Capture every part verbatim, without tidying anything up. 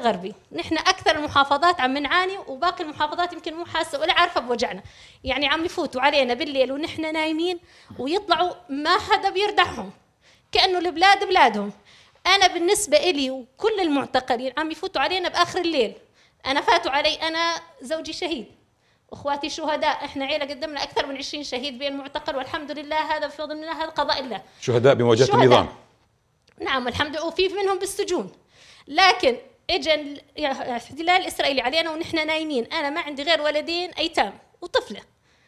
الغربي، نحن اكثر المحافظات عم نعاني، وباقي المحافظات يمكن مو حاسه ولا عارفه بوجعنا. يعني عم يفوتوا علينا بالليل ونحن نايمين ويطلعوا ما حدا بيردعهم، كانه البلاد بلادهم. انا بالنسبه إلي وكل المعتقلين عم يفوتوا علينا باخر الليل. انا فاتوا علي، انا زوجي شهيد، اخواتي شهداء، احنا عيله قدمنا اكثر من عشرين شهيد بين المعتقل، والحمد لله هذا بفضل الله، هذا قضاء الله. شهداء بمواجهه شهداء. النظام. نعم الحمد لله، وفي منهم بالسجون. لكن اجى الاحتلال الاسرائيلي علينا ونحن نايمين. انا ما عندي غير ولدين ايتام وطفله،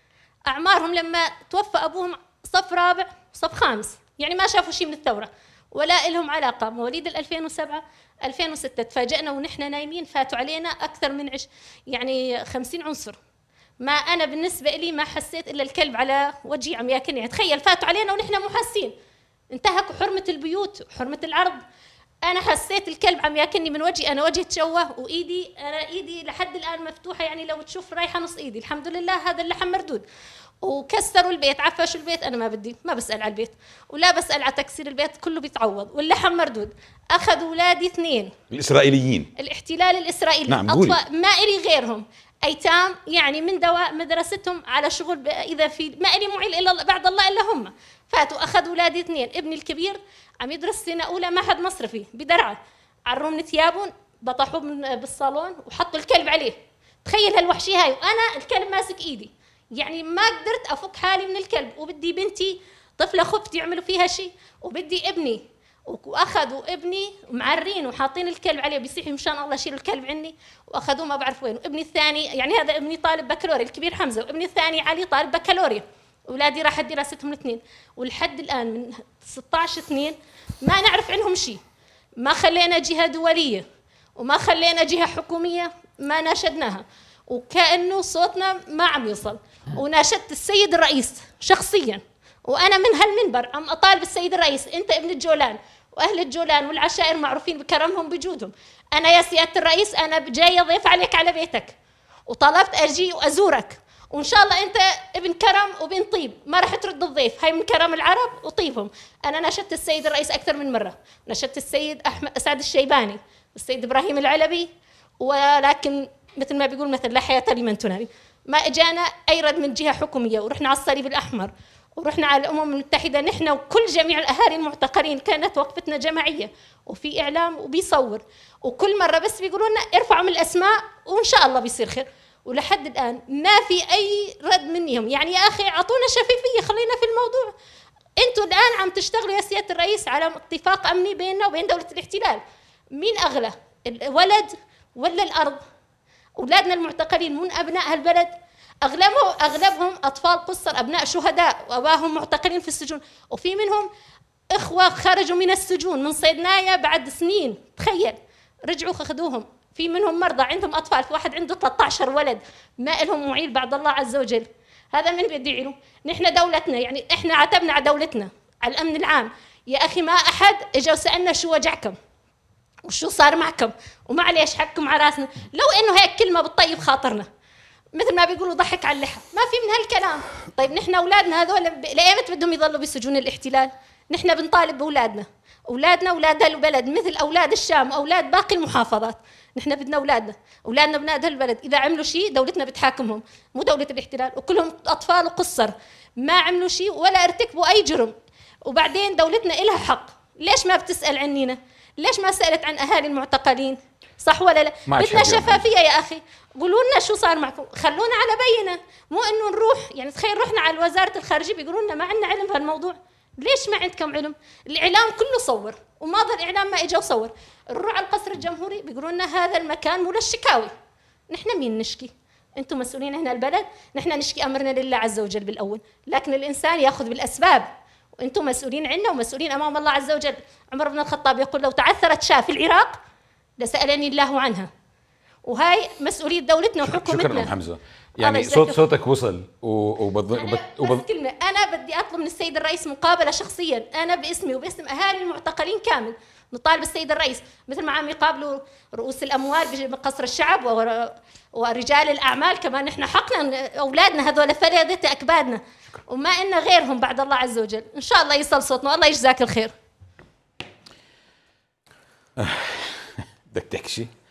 اعمارهم لما توفى ابوهم صف رابع وصف خامس، يعني ما شافوا شيء من الثوره ولا لهم علاقه. مواليد ألفين وسبعة ألفين وستة تفاجئنا ونحن نايمين، فاتوا علينا اكثر من عش يعني خمسين عنصر. ما انا بالنسبه لي ما حسيت الا الكلب على وجهي عم ياكلني. يعني تخيل فاتوا علينا ونحن مو حاسين، انتهكوا حرمه البيوت وحرمه العرض. انا حسيت الكلب عم ياكلني من وجهي، انا وجهي تشوه، وايدي انا ايدي لحد الان مفتوحه، يعني لو تشوف رايحه نص ايدي. الحمد لله هذا اللحم مردود. وكسروا البيت، عفشوا البيت، انا ما بدي، ما بسال على البيت ولا بسال على تكسير البيت، كله بيتعوض، واللحم مردود. اخذوا اولادي اثنين الاسرائيليين، الاحتلال الاسرائيلي. نعم اطفال ما الي غيرهم، ايتام، يعني من دواء مدرستهم على شغل، اذا في ما الي معيل الا بعد الله الا هم. فاتوا اخذوا اولادي اثنين، ابني الكبير عم يدرس سنه اولى معهد مصرفي بدرعا، عروهم ثيابهم بطحوه بالصالون وحطوا الكلب عليه. تخيل هالوحشيه هاي، وانا الكلب ماسك ايدي، يعني ما قدرت افك حالي من الكلب. وبدي بنتي طفله خفت يعملوا فيها شيء، وبدي ابني، واخذوا ابني معرين وحاطين الكلب عليه، بيصيح مشان الله شيلوا الكلب عني، واخذوه ما بعرف وين. وابني الثاني، يعني هذا ابني طالب بكالوريا الكبير حمزه، وابني الثاني علي طالب بكالوريا. اولادي راحت دراستهم الاثنين، ولحد الان من ستة عشر اثنين ما نعرف عنهم شيء. ما خلينا جهه دوليه وما خلينا جهه حكوميه ما ناشدناها، وكأنه صوتنا ما عم يوصل. وناشدت السيد الرئيس شخصيا، وانا من هالمنبر عم اطالب السيد الرئيس، انت ابن الجولان واهل الجولان والعشائر معروفين بكرمهم بجودهم. انا يا سياده الرئيس انا جايه ضيف عليك على بيتك، وطلبت اجي وازورك، وان شاء الله انت ابن كرم وبن طيب، ما راح ترد الضيف، هاي من كرم العرب وطيبهم. انا ناشدت السيد الرئيس اكثر من مره، ناشدت السيد احمد سعد الشيباني والسيد ابراهيم العلبي، ولكن مثل ما بيقول مثل لا حياة لمن تنادي، ما اجانا اي رد من جهه حكوميه. ورحنا على الصليب الاحمر، ورحنا على الامم المتحده، نحن وكل جميع الاهالي المعتقلين، كانت وقفتنا جماعيه وفي اعلام وبيصور، وكل مره بس بيقولوا لنا ارفعوا من الاسماء وان شاء الله بيصير خير. ولحد الان ما في اي رد منهم. يعني يا اخي اعطونا شفافيه، خلينا في الموضوع. انتوا الان عم تشتغلوا يا سياده الرئيس على اتفاق امني بيننا وبين دوله الاحتلال. مين اغلى، الولد ولا الارض؟ اولادنا المعتقلين من ابناء هالبلد، اغلبهم اغلبهم اطفال قصر، ابناء شهداء واباهم معتقلين في السجون، وفي منهم اخوه خرجوا من السجون من صيدنايا بعد سنين. تخيل رجعوا اخذوهم. في منهم مرضى عندهم اطفال، في واحد عنده ثلاثة عشر ولد ما لهم معيل بعد الله عز وجل. هذا من بيدعي له؟ نحن دولتنا، يعني احنا عتبنا على دولتنا، على الامن العام. يا اخي ما احد اجى وسالنا شو وجعكم وشو صار معكم ومعليش حقكم على راسنا، لو انه هيك كلمه بتطيب خاطرنا. مثل ما بيقولوا ضحك على اللحى، ما في من هالكلام. طيب نحن اولادنا هذول لايمتى بدهم يضلوا بسجون الاحتلال؟ نحن بنطالب باولادنا، اولادنا اولاد هالبلد مثل اولاد الشام، اولاد باقي المحافظات. نحن بدنا اولادنا، اولادنا بنات هالبلد، اذا عملوا شيء دولتنا بتحاكمهم، مو دوله الاحتلال، وكلهم اطفال وقصر ما عملوا شيء ولا ارتكبوا اي جرم. وبعدين دولتنا إلها حق، ليش ما بتسال عنينا؟ ليش ما سالت عن اهالي المعتقلين؟ صح ولا لا؟ بدنا شفافيه يا اخي، قولوا لنا شو صار معكم، خلونا على بينه، مو انه نروح. يعني تخيل رحنا على وزاره الخارجيه بيقولوا لنا ما عندنا علم بهالموضوع. ليش ما عندكم علم؟ الاعلام كله صور، وما ظل الاعلام ما اجى وصور. نروح على القصر الجمهوري بيقولوا لنا هذا المكان مو للشكاوي. نحن مين نشكي؟ انتم مسؤولين هنا البلد، نحن نشكي امرنا لله عز وجل بالاول، لكن الانسان ياخذ بالاسباب، وانتم مسؤولين عنا ومسؤولين امام الله عز وجل. عمر بن الخطاب يقول لو تعثرت شاة في العراق لسالني الله عنها، وهي مسؤوليه دولتنا وحكومتنا. شكرا ام حمزه، يعني صوت صوتك وصل وبض... أنا بس كلمه، انا بدي اطلب من السيد الرئيس مقابله شخصيا، انا باسمي وباسم اهالي المعتقلين كامل، نطالب السيد الرئيس مثل ما عم يقابلوا رؤوس الاموال بقصر الشعب ورجال الاعمال، كمان نحن حقنا اولادنا هذول فريضه اكبادنا، وما إلنا غيرهم بعد الله عز وجل. ان شاء الله يصل صوتنا، الله يجزاك الخير. بدك تحكي شيء؟